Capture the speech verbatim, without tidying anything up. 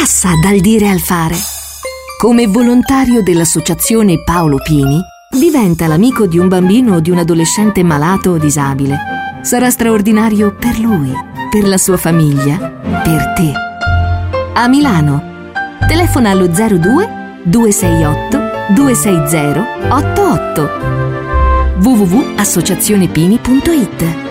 passa dal dire al fare. Come volontario dell'associazione Paolo Pini, diventa l'amico di un bambino o di un adolescente malato o disabile. Sarà straordinario per lui, per la sua famiglia, per te. A Milano. Telefona allo zero due due sei otto due sei zero otto otto. w w w punto associazione pini punto it.